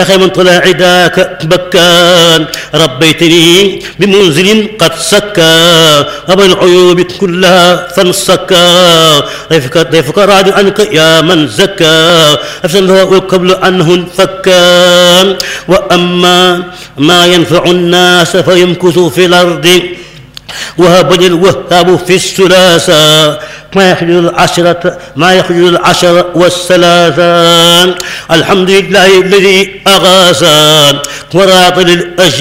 أخي من طلع عداك بكان ربيتني بمنزل قد سكى أبى العيوب كلها فانسكى ضيفك راد عنك يا من زكى أفسده والقبل عنه فكا وأما ما ينفع الناس فيمكث في الأرض وهب الوهاب في الثلاثة ما يخرج العشر والثلاثة الحمد لله الذي أغاثان وراط للأجل